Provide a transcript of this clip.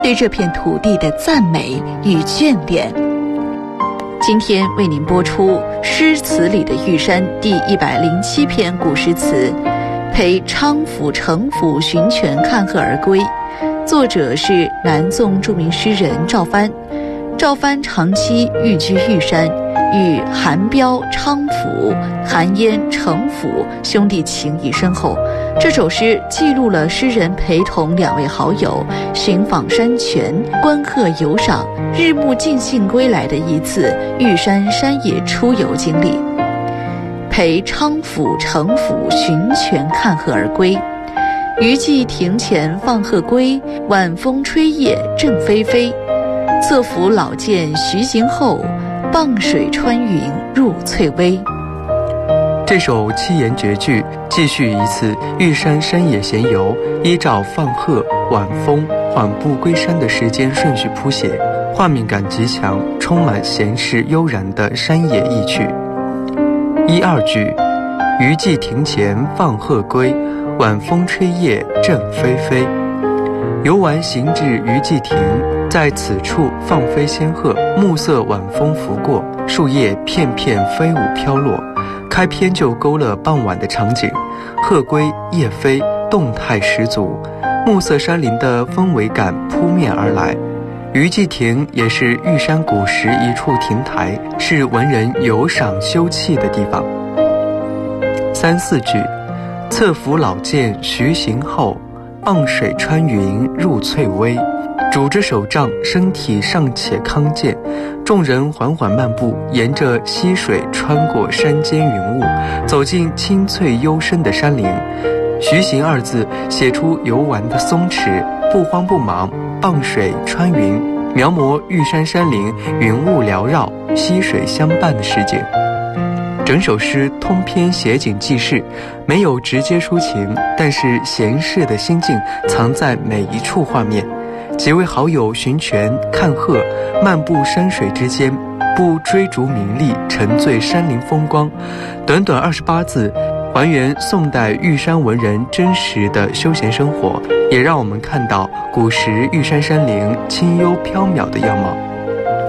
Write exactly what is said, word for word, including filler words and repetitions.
对这片土地的赞美与眷恋。今天为您播出诗词里的玉山第一百零七篇古诗词，陪昌府城府寻泉看鹤而归。作者是南宋著名诗人赵藩。赵藩长期寓居玉山，与韩彪、昌府、韩嫣、程府兄弟情谊深厚。这首诗记录了诗人陪同两位好友寻访山泉、观鹤游赏、日暮尽兴归来的一次玉山山野出游经历。陪昌府、程府寻泉看鹤而归。余既庭前放鹤归，晚风吹叶正霏霏。侧服老剑徐行后，傍水穿云入翠微。 这首七言绝句继续一次玉山山野闲游，依照放鹤、晚风、缓步归山的时间顺序谱写，画面感极强，充满闲适悠然的山野意趣。一二句：余既庭前放鹤归，晚风吹叶正霏霏。游玩行至余既庭，在此处放飞仙鹤，暮色晚风拂过，树叶片片飞舞飘落。开篇就勾勒傍晚的场景，鹤归叶飞，动态十足，暮色山林的氛围感扑面而来。余既庭也是玉山古时一处亭台，是文人游赏休憩的地方。三四句：侧服老剑徐行后，傍水穿云入翠微。拄着手杖，身体尚且康健，众人缓缓漫步，沿着溪水穿过山间云雾，走进青翠幽深的山林。徐行二字写出游玩的松弛，不慌不忙，傍水穿云，描摹玉山山林云雾缭绕，溪水相伴的世界。整首诗通篇写景记事，没有直接抒情，但是闲适的心境藏在每一处画面。几位好友寻泉看鹤，漫步山水之间，不追逐名利，沉醉山林风光。短短二十八字，还原宋代玉山文人真实的休闲生活，也让我们看到古时玉山山林清幽缥缈的样貌。